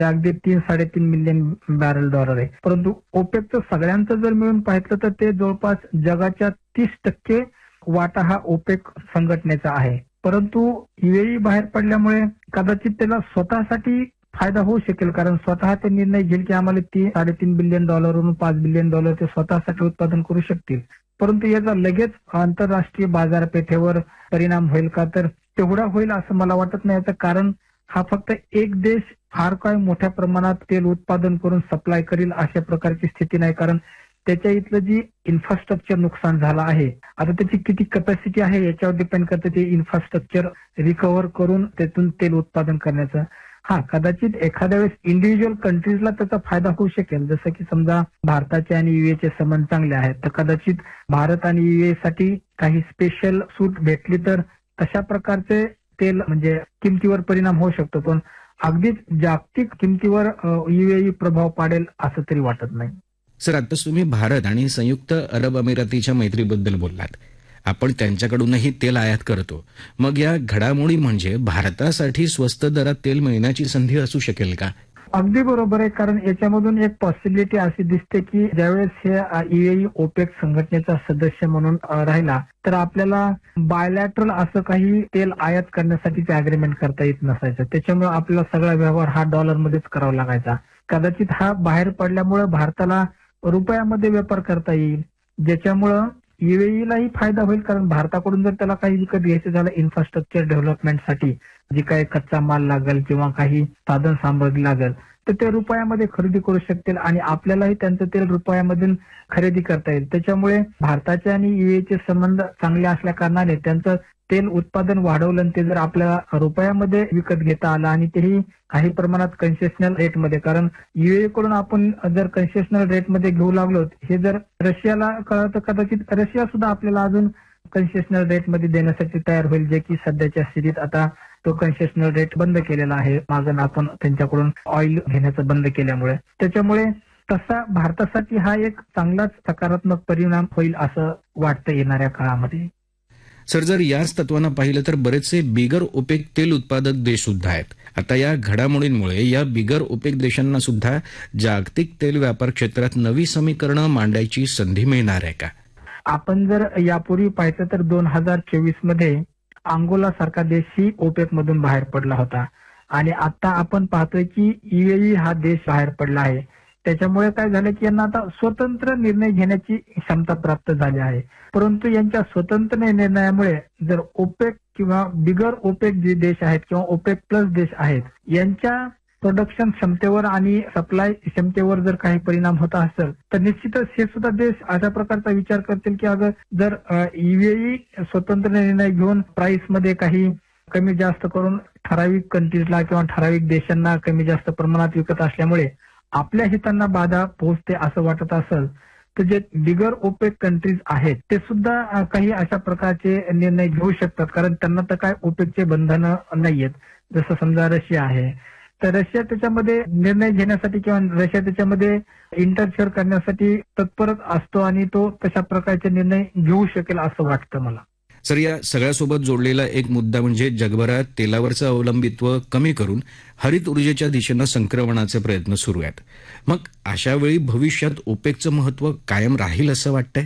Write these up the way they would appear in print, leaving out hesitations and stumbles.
अगदी 3-3.5 million barrel dollar आहे. परंतु ओपेकचं सगळ्यांचं जर मिळून पाहिलं तर ते जवळपास जगाच्या 30% वाटा हा ओपेक संघटनेचा आहे. परंतु युएई बाहेर पडल्यामुळे कदाचित त्याला स्वतःसाठी फायदा होऊ शकेल, कारण स्वतः ते निर्णय घेईल की आम्हाला 3-3.5 बिलियन डॉलरवरून 5 बिलियन डॉलर ते स्वतःसाठी उत्पादन करू शकतील. परंतु याचा लगेच आंतरराष्ट्रीय बाजारपेठेवर परिणाम होईल का, तर तेवढा होईल असं मला वाटत नाही. याचं कारण हा फक्त एक देश फार काय मोठ्या प्रमाणात तेल उत्पादन करून सप्लाय करील अशा प्रकारची स्थिती नाही, कारण त्याच्या इथलं जी इन्फ्रास्ट्रक्चर नुकसान झालं आहे, आता त्याची किती कॅपॅसिटी आहे याच्यावर डिपेंड करते ते इन्फ्रास्ट्रक्चर रिकव्हर करून त्यातून तेल उत्पादन करण्याचं. कदाचित एखाद्या वेळेस इंडिव्हिज्युअल कंट्रीजला त्याचा फायदा होऊ शकेल, जसं की समजा भारताचे आणि युएचे संबंध चांगले आहेत, तर कदाचित भारत आणि युए साठी काही स्पेशल सूट भेटली तर तशा प्रकारचे तेल म्हणजे किमतीवर परिणाम होऊ शकतो. पण अगदीच जागतिक किमतीवर युएई प्रभाव पाडेल असं तरी वाटत नाही. सर, आताच तुम्ही भारत आणि संयुक्त अरब अमिरातीच्या मैत्रीबद्दल बोललात. आपण त्यांच्याकडूनही तेल आयात करतो. मग या घडामोडी म्हणजे भारतासाठी स्वस्त दरात तेल मिळण्याची संधी असू शकेल का? अगदी बरोबर आहे, कारण याच्यामधून एक पॉसिबिलिटी अशी दिसते की ज्यावेळेस हे युएई ओपेक संघटनेचा सदस्य म्हणून राहिला तर आपल्याला बायलॅटरल असं काही तेल आयात करण्यासाठीचे अग्रीमेंट करता येत नसायचं. त्याच्यामुळे आपला सगळा व्यवहार हा डॉलरमध्येच करावा लागायचा. कदाचित हा बाहेर पडल्यामुळे भारताला रुपयामध्ये व्यापार करता येईल, ज्याच्यामुळं युएईलाही फायदा होईल, कारण भारताकडून जर त्याला काही विकत घ्यायचं झालं इन्फ्रास्ट्रक्चर डेव्हलपमेंटसाठी, जी काही कच्चा माल लागेल किंवा काही साधन सामग्री लागेल तर ते रुपयामध्ये खरेदी करू शकतील आणि आपल्यालाही त्यांचं तेल रुपयामधून खरेदी करता येईल. त्याच्यामुळे भारताचे आणि युएचे संबंध चांगले असल्या कारणाने त्यांचं तेल उत्पादन वाढवलं, ते जर आपल्याला रुपयामध्ये विकत घेता आलं आणि तेही काही प्रमाणात कन्सेशनल रेटमध्ये, कारण युए कडून आपण जर कन्सेशनल रेटमध्ये घेऊ लागलो, हे जर रशियाला कळलं तर कदाचित रशिया सुद्धा आपल्याला अजून कन्सेशनल रेटमध्ये देण्यासाठी तयार होईल, जे की सध्याच्या स्थितीत आता तो कन्सेशनल रेट बंद केलेला आहे. मागून आपण त्यांच्याकडून ऑइल घेण्याचं बंद केल्यामुळे. त्याच्यामुळे तसा भारतासाठी हा एक चांगलाच सकारात्मक परिणाम होईल असं वाटतं येणाऱ्या काळामध्ये. सर, जर याच तत्वानं पाहिलं तर बरेचसे बिगर ओपेक तेल उत्पादक देश सुद्धा आहेत. आता या घडामोडींमुळे या बिगर ओपेक देशांना सुद्धा जागतिक तेल व्यापार क्षेत्रात नवी समीकरणं मांडायची संधी मिळणार आहे का? आपण जर यापूर्वी पाहिलं तर 2024 मध्ये अंगोला सारखा देशही ओपेक मधून बाहेर पडला होता आणि आता आपण पाहतोय की युएई हा देश बाहेर पडला आहे. त्याच्यामुळे काय झालं की यांना आता स्वतंत्र निर्णय घेण्याची क्षमता प्राप्त झाली आहे. परंतु यांच्या स्वतंत्र निर्णयामुळे जर ओपेक किंवा बिगर ओपेक जे देश आहेत किंवा ओपेक प्लस देश आहेत यांच्या प्रोडक्शन क्षमतेवर आणि सप्लाय क्षमतेवर जर काही परिणाम होत असेल तर निश्चितच हे सुद्धा देश अशा प्रकारचा विचार करतील की अगं जर युएई स्वतंत्र निर्णय घेऊन प्राइस मध्ये काही कमी जास्त करून ठराविक कंट्रीजला किंवा ठराविक देशांना कमी जास्त प्रमाणात विकत असल्यामुळे आपल्या हितांना बाधा पोहोचते असं वाटत असेल तर जे बिगर ओपेक कंट्रीज आहेत ते सुद्धा काही अशा प्रकारचे निर्णय घेऊ शकतात, कारण त्यांना तर काय ओपेकचे बंधनं नाहीयेत. जसं समजा रशिया आहे तर रशिया त्याच्यामध्ये निर्णय घेण्यासाठी किंवा रशिया त्याच्यामध्ये इंटरफेअर करण्यासाठी तत्पर असतो आणि तो तशा प्रकारचे निर्णय घेऊ शकेल असं वाटतं मला. सर, या सगळ्यासोबत जोडलेला एक मुद्दा म्हणजे जगभरात तेलावरचं अवलंबित्व कमी करून हरित ऊर्जेच्या दिशेनं संक्रमणाचे प्रयत्न सुरू आहेत. मग अशा वेळी भविष्यात ओपेकचं महत्व कायम राहील असं वाटतंय?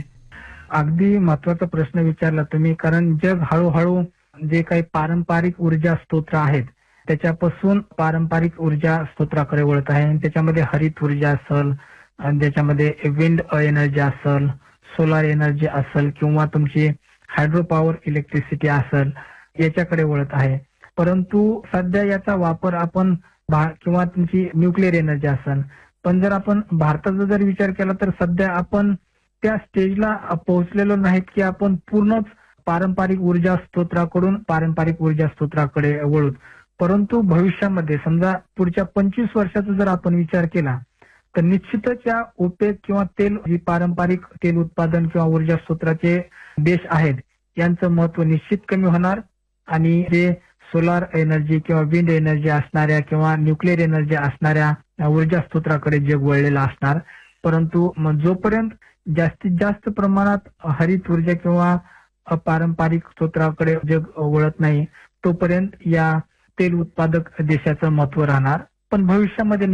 अगदी महत्वाचा प्रश्न विचारला तुम्ही, कारण जग हळूहळू जे काही पारंपरिक ऊर्जा स्तोत्र आहेत त्याच्यापासून पारंपरिक ऊर्जा स्तोत्राकडे वळत आहे. त्याच्यामध्ये हरित ऊर्जा असेल, त्याच्यामध्ये विंड एनर्जी असेल, सोलार एनर्जी असेल किंवा तुमची हायड्रो पॉवर इलेक्ट्रिसिटी असेल याच्याकडे वळत आहे. परंतु सध्या याचा वापर आपण किंवा तुमची न्यूक्लिअर एनर्जी असेल, पण जर आपण भारताचा जर विचार केला तर सध्या आपण त्या स्टेजला पोहोचलेलो नाहीत की आपण पूर्णच पारंपरिक ऊर्जा स्तोत्राकडून पारंपरिक ऊर्जा स्तोत्राकडे वळूत. परंतु भविष्यामध्ये समजा पुढच्या 25 वर्षाचा जर आपण विचार केला तर निश्चितच या ओपेक किंवा तेल जी पारंपरिक तेल उत्पादन किंवा ऊर्जा स्तोत्राचे देश आहेत यांचं महत्व निश्चित कमी होणार आणि जे सोलार एनर्जी किंवा विंड एनर्जी असणाऱ्या किंवा न्यूक्लिअर एनर्जी असणाऱ्या ऊर्जा स्तोत्राकडे जग वळलेलं असणार. परंतु जोपर्यंत जास्तीत जास्त प्रमाणात हरित ऊर्जा किंवा पारंपरिक स्तोत्राकडे जग वळत नाही तोपर्यंत या तेल उत्पादक देशाचं महत्व राहणार. पण भविष्यामध्ये